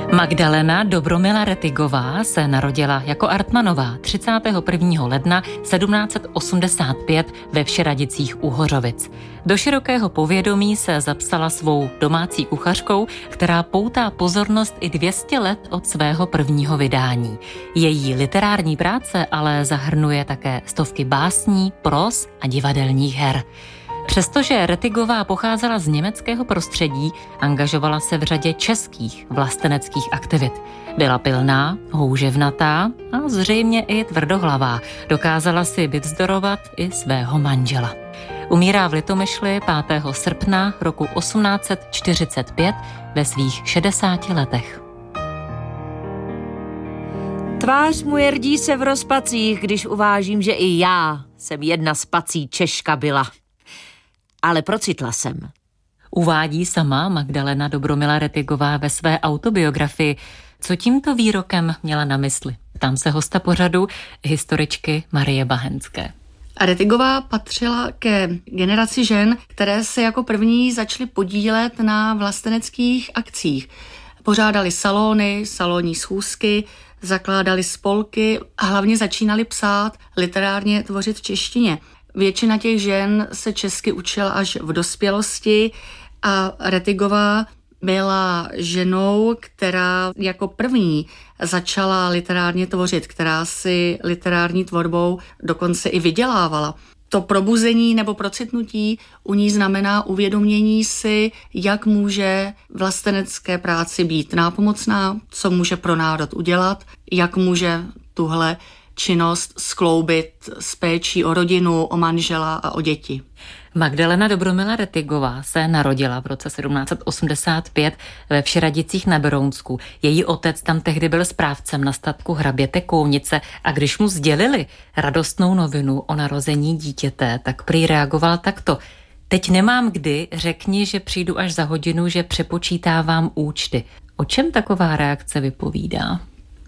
Magdalena Dobromila Rettigová se narodila jako Artmanová 31. ledna 1785 ve Všeradicích u Hořovic. Do širokého povědomí se zapsala svou domácí kuchařkou, která poutá pozornost i 200 let od svého prvního vydání. Její literární práce ale zahrnuje také stovky básní, pros a divadelních her. Přestože Rettigová pocházela z německého prostředí, angažovala se v řadě českých vlasteneckých aktivit. Byla pilná, houževnatá a zřejmě i tvrdohlavá. Dokázala si vyvzdorovat i svého manžela. Umírá v Litomyšli 5. srpna roku 1845 ve svých 60 letech. Tvář mu rdí se v rozpacích, když uvážím, že i já jsem jedna z pací Češka byla. Ale procitla jsem. Uvádí sama Magdalena Dobromila Rettigová ve své autobiografii. Co tímto výrokem měla na mysli? Ptám se hosta pořadu, historičky Marie Bahenské. A Rettigová patřila ke generaci žen, které se jako první začaly podílet na vlasteneckých akcích. Pořádali salony, salonní schůzky, zakládali spolky a hlavně začínali psát, literárně tvořit v češtině. Většina těch žen se česky učila až v dospělosti a Rettigová byla ženou, která jako první začala literárně tvořit, která si literární tvorbou dokonce i vydělávala. To probuzení nebo procitnutí u ní znamená uvědomění si, jak může vlastenecké práci být nápomocná, co může pro národ udělat, jak může tuhle činnost skloubit s péčí o rodinu, o manžela a o děti. Magdalena Dobromila Rettigová se narodila v roce 1785 ve Všeradicích na Berounsku. Její otec tam tehdy byl správcem na statku hraběte Kounice a když mu sdělili radostnou novinu o narození dítěte, tak prý reagoval takto. Teď nemám kdy, řekni, že přijdu až za hodinu, že přepočítávám účty. O čem taková reakce vypovídá?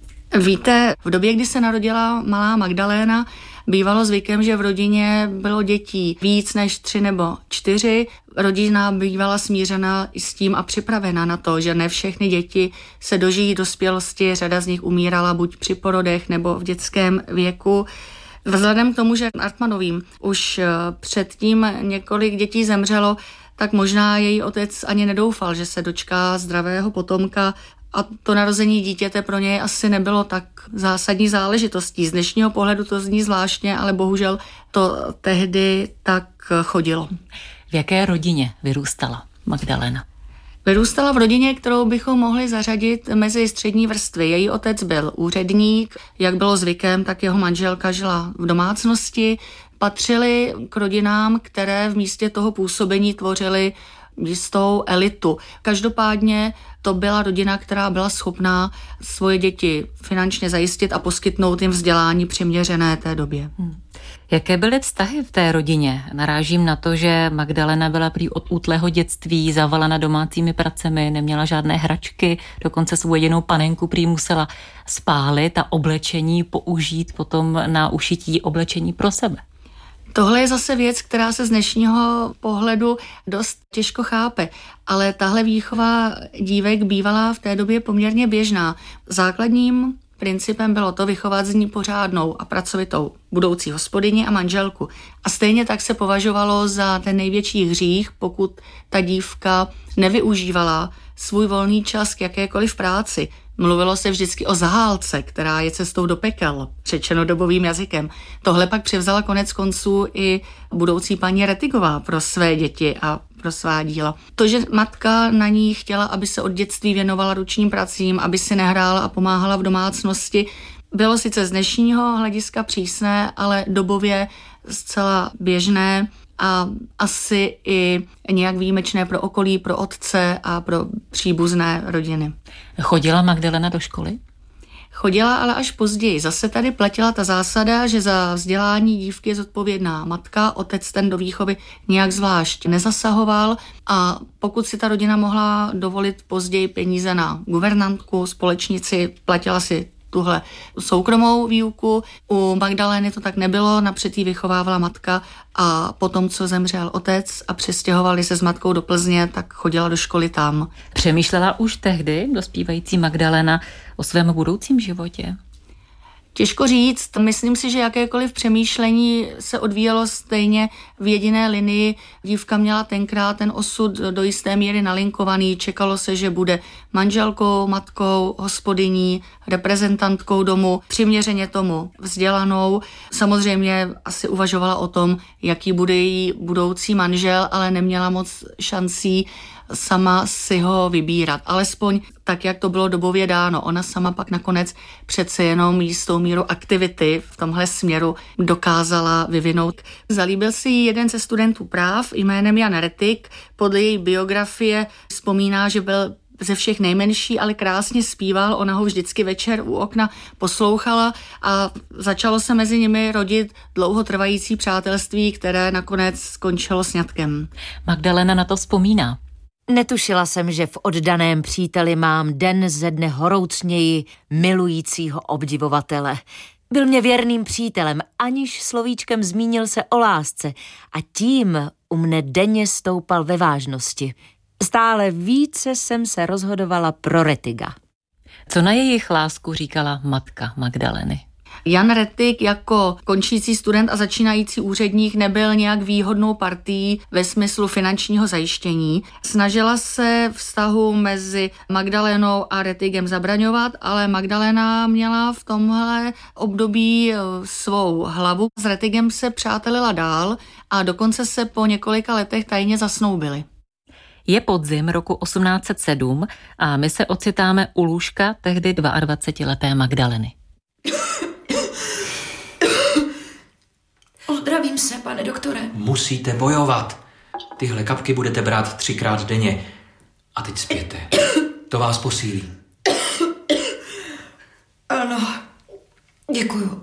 Víte, v době, kdy se narodila malá Magdaléna, bývalo zvykem, že v rodině bylo dětí víc než 3 nebo 4. Rodina bývala smířena i s tím a připravena na to, že ne všechny děti se dožijí dospělosti, řada z nich umírala buď při porodech nebo v dětském věku. Vzhledem k tomu, že Artmanovým už předtím několik dětí zemřelo, tak možná její otec ani nedoufal, že se dočká zdravého potomka. A to narození dítěte pro něj asi nebylo tak zásadní záležitostí. Z dnešního pohledu to zní zvláštně, ale bohužel to tehdy tak chodilo. V jaké rodině vyrůstala Magdalena? Vyrůstala v rodině, kterou bychom mohli zařadit mezi střední vrstvy. Její otec byl úředník, jak bylo zvykem, tak jeho manželka žila v domácnosti. Patřili k rodinám, které v místě toho působení tvořily jistou elitu. Každopádně to byla rodina, která byla schopná svoje děti finančně zajistit a poskytnout jim vzdělání přiměřené té době. Jaké byly vztahy v té rodině? Narážím na to, že Magdalena byla prý od útlého dětství zavalena domácími pracemi, neměla žádné hračky, dokonce svou jedinou panenku prý musela spálit a oblečení použít potom na ušití oblečení pro sebe. Tohle je zase věc, která se z dnešního pohledu dost těžko chápe, ale tahle výchova dívek bývala v té době poměrně běžná. Základním principem bylo to vychovat z ní pořádnou a pracovitou budoucí hospodyni a manželku. A stejně tak se považovalo za ten největší hřích, pokud ta dívka nevyužívala svůj volný čas k jakékoliv práci. Mluvilo se vždycky o zahálce, která je cestou do pekel, řečeno dobovým jazykem. Tohle pak převzala konec konců i budoucí paní Rettigová pro své děti a pro svá díla. To, že matka na ní chtěla, aby se od dětství věnovala ručním pracím, aby si nehrála a pomáhala v domácnosti, bylo sice z dnešního hlediska přísné, ale dobově zcela běžné a asi i nějak výjimečné pro okolí, pro otce a pro příbuzné rodiny. Chodila Magdalena do školy? Chodila, ale až později. Zase tady platila ta zásada, že za vzdělání dívky je zodpovědná matka, otec ten do výchovy nějak zvlášť nezasahoval a pokud si ta rodina mohla dovolit později peníze na guvernantku, společnici, platila si tuhle soukromou výuku. U Magdalény to tak nebylo, napřed jí vychovávala matka a potom, co zemřel otec a přestěhovali se s matkou do Plzně, tak chodila do školy tam. Přemýšlela už tehdy dospívající Magdalena o svém budoucím životě? Těžko říct, myslím si, že jakékoliv přemýšlení se odvíjelo stejně v jediné linii. Dívka měla tenkrát ten osud do jisté míry nalinkovaný, čekalo se, že bude manželkou, matkou, hospodyní, reprezentantkou domu, přiměřeně tomu vzdělanou. Samozřejmě asi uvažovala o tom, jaký bude její budoucí manžel, ale neměla moc šancí sama si ho vybírat. Alespoň tak, jak to bylo dobově dáno. Ona sama pak nakonec přece jenom jistou míru aktivity v tomhle směru dokázala vyvinout. Zalíbil si jí jeden ze studentů práv jménem Jan Rettig. Podle její biografie vzpomíná, že byl ze všech nejmenší, ale krásně zpíval. Ona ho vždycky večer u okna poslouchala a začalo se mezi nimi rodit dlouhotrvající přátelství, které nakonec skončilo sňatkem. Magdalena na to vzpomíná. Netušila jsem, že v oddaném příteli mám den ze dne horoucněji milujícího obdivovatele. Byl mě věrným přítelem, aniž slovíčkem zmínil se o lásce a tím u mne denně stoupal ve vážnosti. Stále více jsem se rozhodovala pro Rettiga. Co na jejich lásku říkala matka Magdaleny? Jan Rettig jako končící student a začínající úředník nebyl nějak výhodnou partií ve smyslu finančního zajištění. Snažila se vztahu mezi Magdalénou a Rettigem zabraňovat, ale Magdalena měla v tomhle období svou hlavu. S Rettigem se přátelila dál a dokonce se po několika letech tajně zasnoubili. Je podzim roku 1807 a my se ocitáme u lůžka tehdy 22leté Magdaleny. Ozdravím se, pane doktore. Musíte bojovat. Tyhle kapky budete brát 3krát denně. A teď spěte. To vás posílí. Ano, děkuju.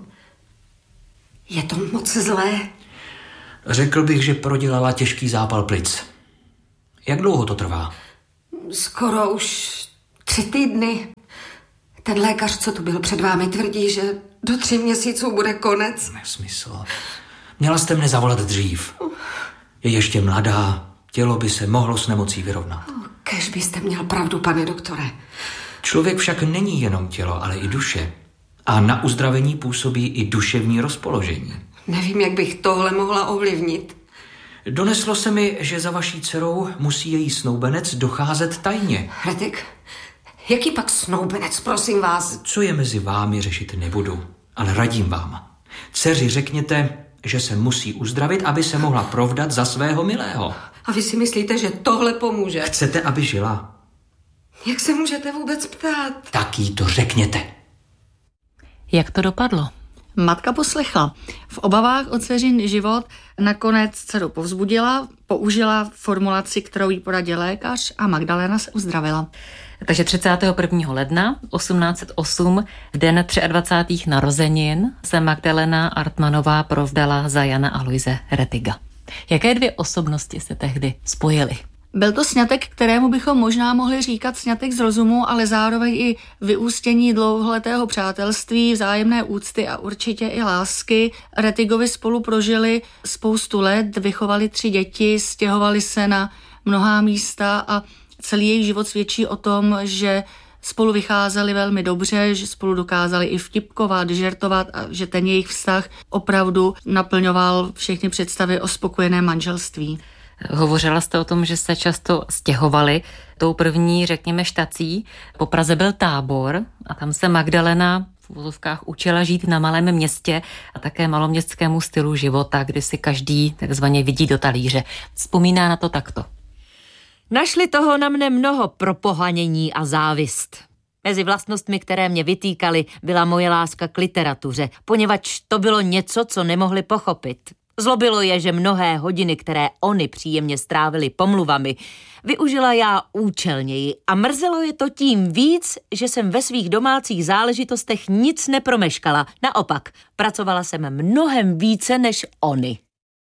Je to moc zlé. Řekl bych, že prodělala těžký zápal plic. Jak dlouho to trvá? Skoro už 3 týdny. Ten lékař, co tu byl před vámi, tvrdí, že do 3 měsíců bude konec. Nesmysl. Měla jste mne zavolat dřív. Je ještě mladá, tělo by se mohlo s nemocí vyrovnat. Kéž byste měl pravdu, pane doktore. Člověk však není jenom tělo, ale i duše. A na uzdravení působí i duševní rozpoložení. Nevím, jak bych tohle mohla ovlivnit. Doneslo se mi, že za vaší dcerou musí její snoubenec docházet tajně. Rettig, jaký pak snoubenec, prosím vás? Co je mezi vámi, řešit nebudu, ale radím vám. Dceři řekněte, že se musí uzdravit, aby se mohla provdat za svého milého. A vy si myslíte, že tohle pomůže? Chcete, aby žila? Jak se můžete vůbec ptát? Tak jí to řekněte. Jak to dopadlo? Matka poslechla. V obavách o dceřin život nakonec dceru povzbudila, použila formulaci, kterou jí poradil lékař a Magdalena se uzdravila. Takže 31. ledna 1808, v den 23. narozenin, se Magdalena Artmanová provdala za Jana Aloise Rettiga. Jaké 2 osobnosti se tehdy spojily? Byl to sňatek, kterému bychom možná mohli říkat sňatek z rozumu, ale zároveň i vyústění dlouholetého přátelství, vzájemné úcty a určitě i lásky. Rettigovi spolu prožili spoustu let, vychovali 3 děti, stěhovali se na mnohá místa a celý jejich život svědčí o tom, že spolu vycházeli velmi dobře, že spolu dokázali i vtipkovat, žertovat a že ten jejich vztah opravdu naplňoval všechny představy o spokojeném manželství. Hovořila jste o tom, že se často stěhovali. Tou první, řekněme, štací po Praze byl Tábor a tam se Magdalena v uvozovkách učila žít na malém městě a také maloměstskému stylu života, kdy si každý takzvaně vidí do talíře. Vzpomíná na to takto. Našli toho na mne mnoho pro pohanění a závist. Mezi vlastnostmi, které mě vytýkaly, byla moje láska k literatuře, poněvadž to bylo něco, co nemohli pochopit. Zlobilo je, že mnohé hodiny, které oni příjemně strávili pomluvami, využila já účelněji a mrzelo je to tím víc, že jsem ve svých domácích záležitostech nic nepromeškala. Naopak, pracovala jsem mnohem více než oni.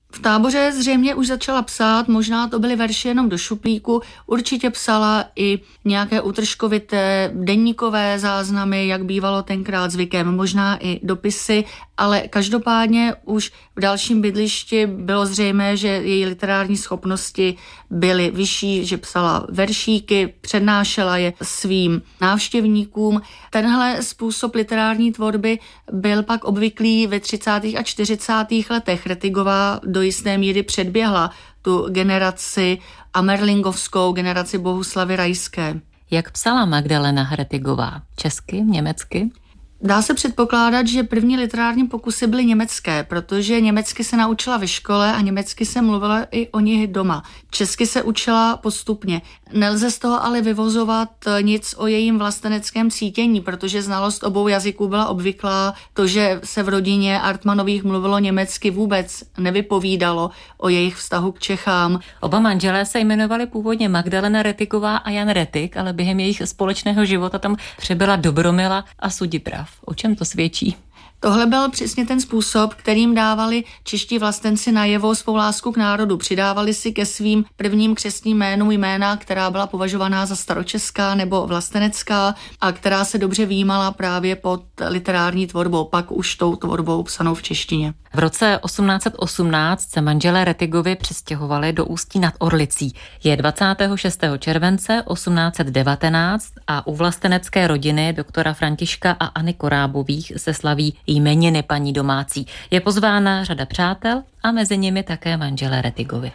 V táboře zřejmě už začala psát, možná to byly verše jenom do šuplíku, určitě psala i nějaké útržkovité deníkové záznamy, jak bývalo tenkrát zvykem, možná i dopisy, ale každopádně už v dalším bydlišti bylo zřejmé, že její literární schopnosti byly vyšší, že psala veršíky, přednášela je svým návštěvníkům. Tenhle způsob literární tvorby byl pak obvyklý ve 30. a 40. letech. Retigová do jisté míry předběhla tu generaci amerlingovskou, generaci Bohuslavy Rajské. Jak psala Magdalena Retigová? Česky, německy? Dá se předpokládat, že první literární pokusy byly německé, protože německy se naučila ve škole a německy se mluvila i o nich doma. Česky se učila postupně. Nelze z toho ale vyvozovat nic o jejím vlasteneckém cítění, protože znalost obou jazyků byla obvyklá. To, že se v rodině Artmanových mluvilo německy, vůbec nevypovídalo o jejich vztahu k Čechám. Oba manželé se jmenovali původně Magdalena Retigová a Jan Retig, ale během jejich společného života tam přibyla Dobromila a Sudiprav. O čem to svědčí? Tohle byl přesně ten způsob, kterým dávali čeští vlastenci najevo svou lásku k národu. Přidávali si ke svým prvním křestním jménům jména, která byla považovaná za staročeská nebo vlastenecká a která se dobře vnímala právě pod literární tvorbou, pak už tou tvorbou psanou v češtině. V roce 1818 se manželé Retigovi přestěhovali do Ústí nad Orlicí. Je 26. července 1819 a u vlastenecké rodiny doktora Františka a Anny Korábových se slaví jmeniny paní domácí. Je pozvána řada přátel a mezi nimi také manželé Retigovi.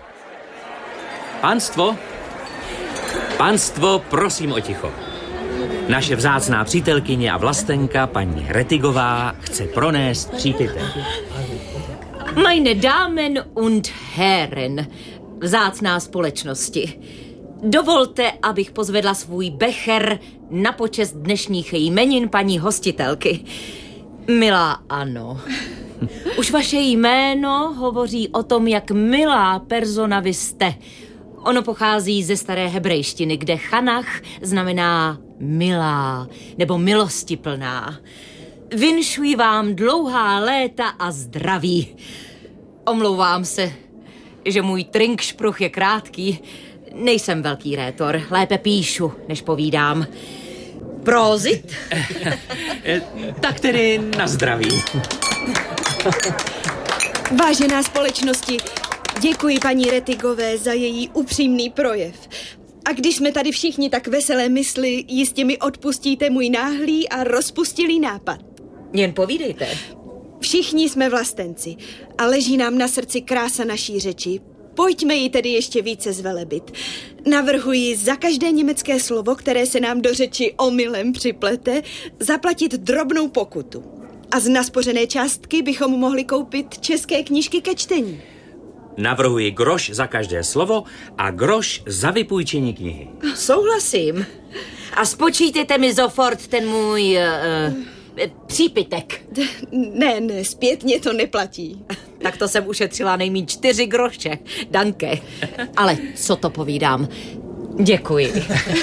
Pánstvo, prosím o ticho. Naše vzácná přítelkyně a vlastenka, paní Retigová, chce pronést přípitek. Meine Damen und Herren, vzácná společnosti. Dovolte, abych pozvedla svůj becher na počest dnešních jmenin paní hostitelky. Milá Ano, už vaše jméno hovoří o tom, jak milá persona vy jste. Ono pochází ze staré hebrejštiny, kde chanach znamená milá nebo milostiplná. Vinšuji vám dlouhá léta a zdraví. Omlouvám se, že můj trinkšpruch je krátký. Nejsem velký rétor, lépe píšu, než povídám. Prózit? Tak tedy na zdraví. Vážená společnosti, děkuji paní Retigové za její upřímný projev. A když jsme tady všichni tak veselé mysli, jistě mi odpustíte můj náhlý a rozpustilý nápad. Jen povídejte. Všichni jsme vlastenci a leží nám na srdci krása naší řeči. Pojďme ji tedy ještě více zvelebit. Navrhuji za každé německé slovo, které se nám do řeči omylem připlete, zaplatit drobnou pokutu. A z naspořené částky bychom mohli koupit české knížky ke čtení. Navrhuji groš za každé slovo a groš za vypůjčení knihy. Souhlasím. A spočítejte mi sofort ten můj přípitek. Ne, zpětně to neplatí. Tak to jsem ušetřila nejméně 4 groše. Danke. Ale co to povídám? Děkuji.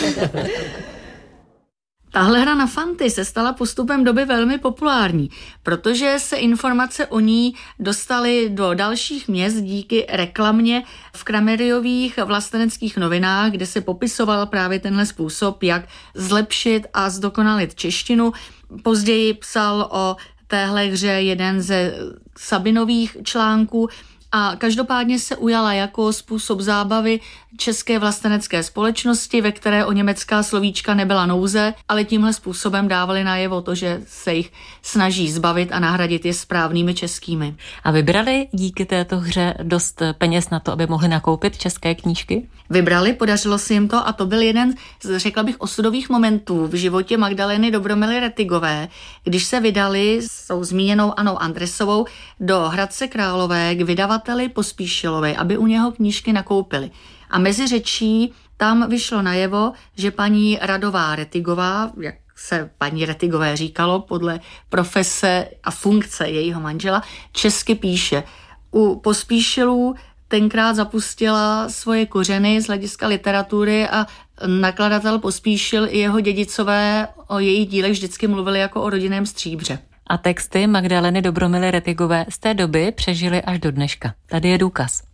Tahle hra na fanty se stala postupem doby velmi populární, protože se informace o ní dostaly do dalších měst díky reklamě v Krameriových vlasteneckých novinách, kde se popisoval právě tenhle způsob, jak zlepšit a zdokonalit češtinu. Později psal o téhle hře jeden ze Sabinových článků a každopádně se ujala jako způsob zábavy české vlastenecké společnosti, ve které o německá slovíčka nebyla nouze, ale tímhle způsobem dávali najevo to, že se jich snaží zbavit a nahradit je správnými českými. A vybrali díky této hře dost peněz na to, aby mohli nakoupit české knížky? Vybrali, podařilo se jim to a to byl jeden z, řekla bych, osudových momentů v životě Magdaleny Dobromily Retigové, když se vydali s tou zmíněnou Annou Andresovou do Hradce Králové k vydavateli Pospíšilovi, aby u něho knížky nakoupili. A mezi řečí tam vyšlo najevo, že paní Radová Retigová, jak se paní Retigové říkalo podle profese a funkce jejího manžela, česky píše. U Pospíšilů tenkrát zapustila svoje kořeny z hlediska literatury a nakladatel Pospíšil i jeho dědicové o jejich dílech vždycky mluvili jako o rodinném stříbře. A texty Magdaleny Dobromily Retigové z té doby přežily až do dneška. Tady je důkaz.